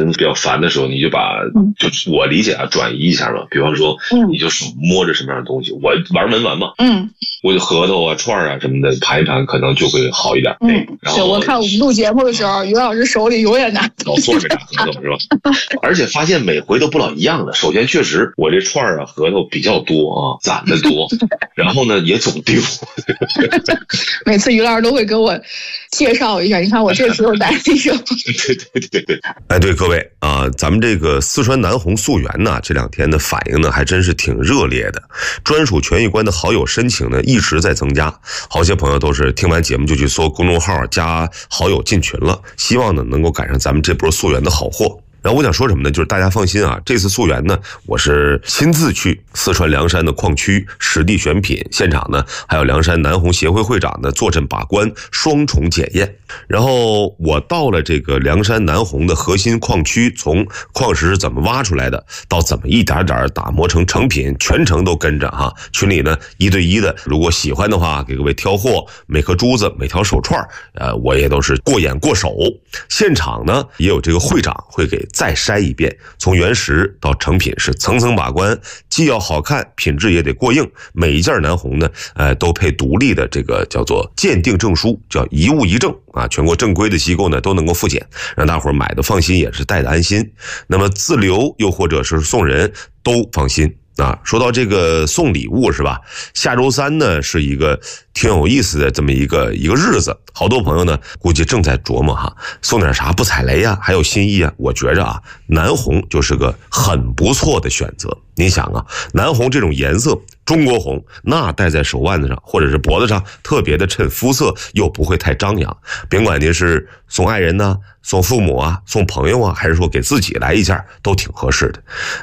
神比较烦的时候，你就把就是我理解啊，转移一下嘛。比方说，你就手摸着什么样的东西，我玩文玩嘛，我就核桃啊、串啊什么的盘一盘，可能就会好一点。然后我看我们录节目的时候，于老师手里永远拿老坐着拿核桃是吧？而且发现每回都不老一样的。首先，确实我这串啊、核桃比较多啊，攒的多，然后呢也总丢。 每次于老师都会给我介绍一下，你看我这时候拿这个。 对。 哎，对各位啊，咱们这个四川南红溯源呢，这2天的反应呢还真是挺热烈的，专属权益关的好友申请呢一直在增加，好些朋友都是听完节目就去搜公众号加好友进群了，希望呢能够赶上咱们这波溯源的好货。然后我想说什么呢？就是大家放心啊，这次溯源呢，我是亲自去四川凉山的矿区实地选品，现场呢还有凉山南红协会会长呢坐镇把关，双重检验。然后我到了这个凉山南红的核心矿区，从矿石是怎么挖出来的，到怎么一点点打磨成成品，全程都跟着哈。群里呢1对1的，如果喜欢的话，给各位挑货，每颗珠子、每条手串，我也都是过眼过手。现场呢也有这个会长会给再筛一遍，从原石到成品是层层把关，既要好看，品质也得过硬。每一件南红呢，都配独立的这个叫做鉴定证书，叫一物一证啊，全国正规的机构呢都能够复检，让大伙儿买的放心，也是带的安心。那么自留又或者是送人都放心。啊，说到这个送礼物是吧？下周3呢是一个挺有意思的这么一个日子，好多朋友呢估计正在琢磨哈，送点啥不踩雷呀，还有心意啊。我觉着啊，南红就是个很不错的选择。你想啊，南红这种颜色，中国红，那戴在手腕子上或者是脖子上，特别的衬肤色，又不会太张扬。甭管您是送爱人呢，送父母啊，送朋友啊，还是说给自己来一件，都挺合适的。